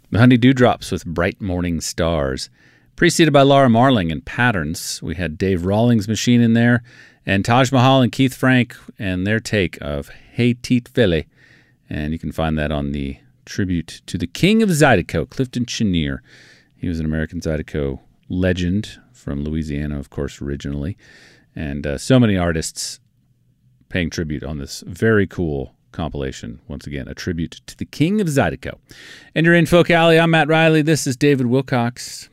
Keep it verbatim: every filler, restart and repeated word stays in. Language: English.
The Honey Dewdrops with Bright Morning Stars. Preceded by Laura Marling and Patterns. We had Dave Rawlings' Machine in there, and Taj Mahal and Keith Frank and their take of Hey Teet Philly. And you can find that on the tribute to the King of Zydeco, Clifton Chenier. He was an American Zydeco legend from Louisiana, of course, originally. And uh, so many artists paying tribute on this very cool compilation. Once again, a tribute to the King of Zydeco. And you're in Folk Alley. I'm Matt Riley. This is David Wilcox.